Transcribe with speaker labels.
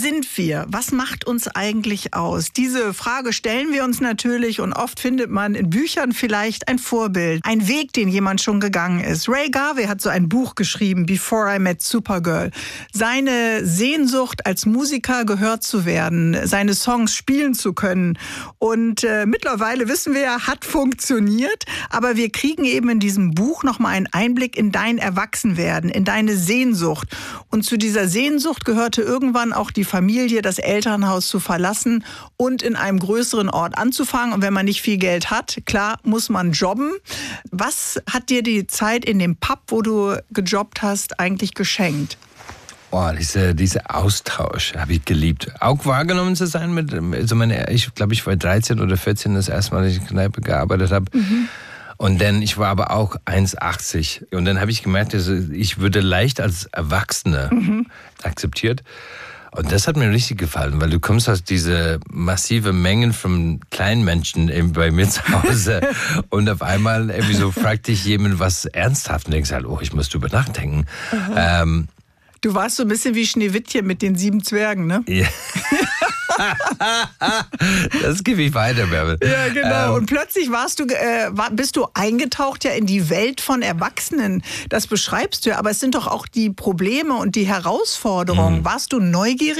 Speaker 1: sind wir? Was macht uns eigentlich aus? Diese Frage stellen wir uns natürlich und oft findet man in Büchern vielleicht ein Vorbild, ein Weg, den jemand schon gegangen ist. Ray Garvey hat so ein Buch geschrieben, Before I Met Supergirl. Seine Sehnsucht, als Musiker gehört zu werden, seine Songs spielen zu können. Und mittlerweile wissen wir ja, hat funktioniert. Aber wir kriegen eben in diesem Buch nochmal einen Einblick in dein Erwachsenwerden, in deine Sehnsucht. Und zu dieser Sehnsucht gehörte irgendwann auch die Familie, das Elternhaus zu verlassen und in einem größeren Ort anzufangen. Und wenn man nicht viel Geld hat, klar, muss man jobben. Was hat dir die Zeit in dem Pub, wo du gejobbt hast, eigentlich geschenkt?
Speaker 2: Oh, dieser Austausch habe ich geliebt. Auch wahrgenommen zu sein ich glaube, ich war 13 oder 14 das erste Mal, dass ich in der Kneipe gearbeitet habe. Und dann, ich war aber auch 1,80. Und dann habe ich gemerkt, ich würde leicht als Erwachsener akzeptiert. Und das hat mir richtig gefallen, weil du kommst aus diese massive Mengen von kleinen Menschen eben bei mir zu Hause und auf einmal irgendwie so fragt dich jemand was ernsthaft und denkst halt, oh, ich muss drüber nachdenken.
Speaker 1: Du warst so ein bisschen wie Schneewittchen mit den 7 Zwergen, ne?
Speaker 2: Ja. Das gebe ich weiter, Bärbel.
Speaker 1: Ja, genau. Und plötzlich bist du eingetaucht ja in die Welt von Erwachsenen. Das beschreibst du ja, aber es sind doch auch die Probleme und die Herausforderungen. Warst du neugierig?